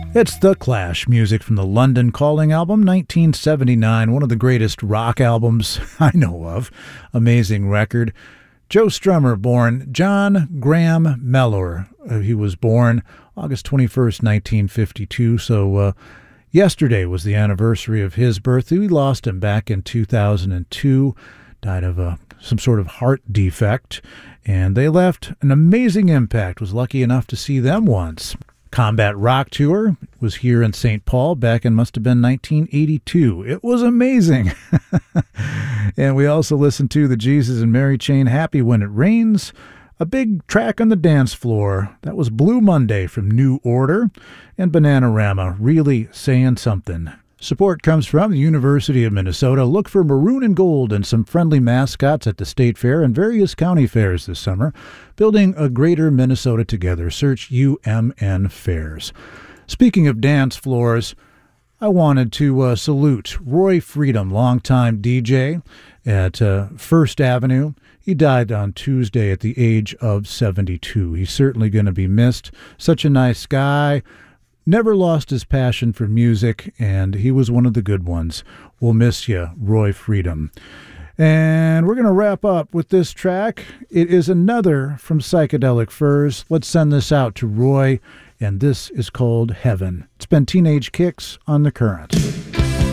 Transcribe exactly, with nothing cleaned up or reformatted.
It's The Clash, music from the London Calling album, nineteen seventy-nine, one of the greatest rock albums I know of. Amazing record. Joe Strummer, born John Graham Mellor. Uh, he was born August twenty-first, nineteen fifty-two, so uh, yesterday was the anniversary of his birth. We lost him back in two thousand two, died of uh, some sort of heart defect, and they left an amazing impact. Was lucky enough to see them once. Combat Rock Tour was here in Saint Paul back in must have been nineteen eighty-two. It was amazing. And we also listened to the Jesus and Mary Chain, Happy When It Rains, a big track on the dance floor. That was Blue Monday from New Order, and Bananarama, Really Saying Something. Support comes from the University of Minnesota. Look for maroon and gold and some friendly mascots at the State Fair and various county fairs this summer. Building a greater Minnesota together. Search U M N Fairs. Speaking of dance floors, I wanted to uh, salute Roy Freedom, longtime D J at uh, First Avenue. He died on Tuesday at the age of seventy-two. He's certainly going to be missed. Such a nice guy. Never lost his passion for music, and he was one of the good ones. We'll miss you, Roy Freedom. And we're going to wrap up with this track. It is another from Psychedelic Furs. Let's send this out to Roy, and this is called Heaven. It's been Teenage Kicks on The Current.